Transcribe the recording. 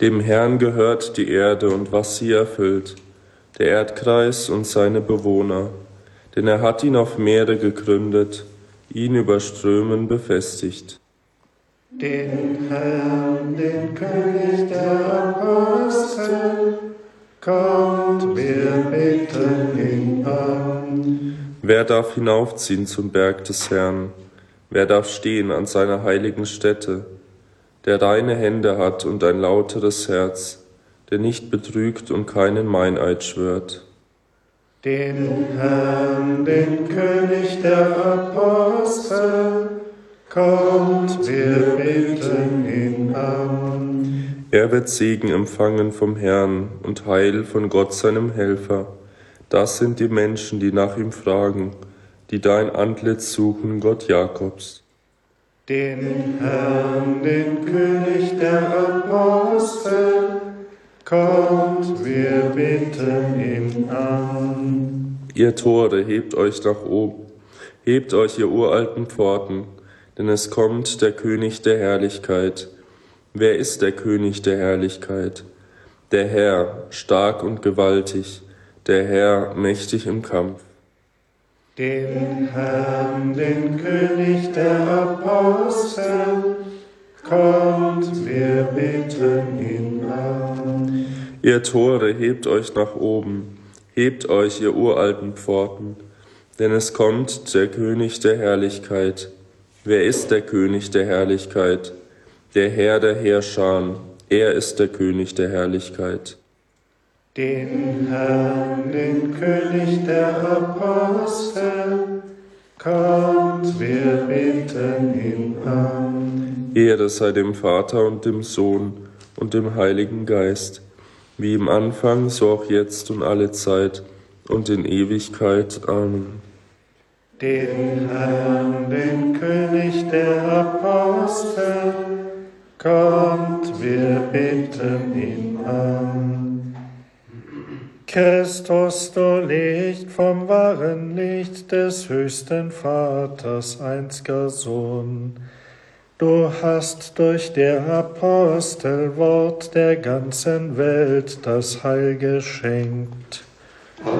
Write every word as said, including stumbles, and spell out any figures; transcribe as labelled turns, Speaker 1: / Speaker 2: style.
Speaker 1: Dem Herrn gehört die Erde und was sie erfüllt, der Erdkreis und seine Bewohner. Denn er hat ihn auf Meere gegründet, ihn über Strömen befestigt.
Speaker 2: Den Herrn, den König der Apostel, kommt, wir beten ihn an.
Speaker 1: Wer darf hinaufziehen zum Berg des Herrn? Wer darf stehen an seiner heiligen Stätte? Der reine Hände hat und ein lauteres Herz, der nicht betrügt und keinen Meineid schwört.
Speaker 2: Den Herrn, den König der Apostel, kommt, wir beten ihn an.
Speaker 1: Er wird Segen empfangen vom Herrn und Heil von Gott seinem Helfer. Das sind die Menschen, die nach ihm fragen, die dein Antlitz suchen, Gott Jakobs.
Speaker 2: Den Herrn, den König der Apostel, kommt, wir beten ihn an.
Speaker 1: Ihr Tore, hebt euch nach oben, hebt euch, ihr uralten Pforten, denn es kommt der König der Herrlichkeit. Wer ist der König der Herrlichkeit? Der Herr, stark und gewaltig, der Herr, mächtig im Kampf.
Speaker 2: Den Herrn, den König der Apostel, kommt, wir beten ihn an.
Speaker 1: Ihr Tore, hebt euch nach oben, hebt euch, ihr uralten Pforten, denn es kommt der König der Herrlichkeit. Wer ist der König der Herrlichkeit? Der Herr der Heerscharen, er ist der König der Herrlichkeit.
Speaker 2: Den Herrn, den König der Apostel, kommt, wir beten ihn an.
Speaker 1: Ehre sei dem Vater und dem Sohn und dem Heiligen Geist, wie im Anfang, so auch jetzt und alle Zeit und in Ewigkeit. Amen.
Speaker 2: Den Herrn, den König der Apostel, kommt, wir bitten ihn an. Christus, du Licht vom wahren Licht des höchsten Vaters, einziger Sohn, du hast durch der Apostel Wort der ganzen Welt das Heil geschenkt.